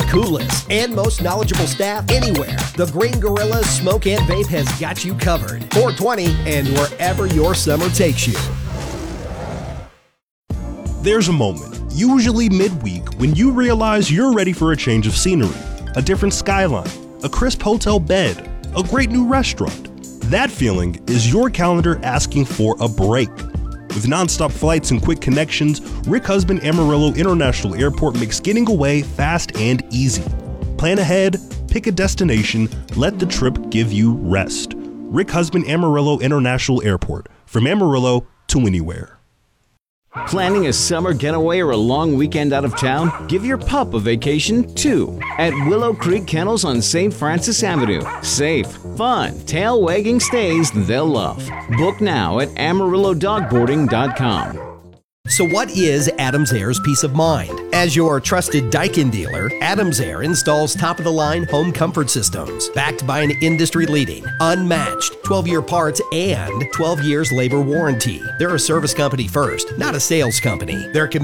coolest and most knowledgeable staff anywhere. The Green Gorilla Smoke and Vape has got you covered. 420 and wherever your summer takes you. There's a moment, usually midweek, when you realize you're ready for a change of scenery, a different skyline, a crisp hotel bed, a great new restaurant. That feeling is your calendar asking for a break. With nonstop flights and quick connections, Rick Husband Amarillo International Airport makes getting away fast and easy. Plan ahead, pick a destination, let the trip give you rest. Rick Husband Amarillo International Airport, from Amarillo to anywhere. Planning a summer getaway or a long weekend out of town? Give your pup a vacation too at Willow Creek Kennels on St. Francis Avenue. Safe, fun, tail-wagging stays they'll love. Book now at AmarilloDogboarding.com. So what is Adams Air's peace of mind? As your trusted Daikin dealer, Adams Air installs top-of-the-line home comfort systems backed by an industry-leading, unmatched 12-year parts and 12 years labor warranty. They're a service company first, not a sales company. They're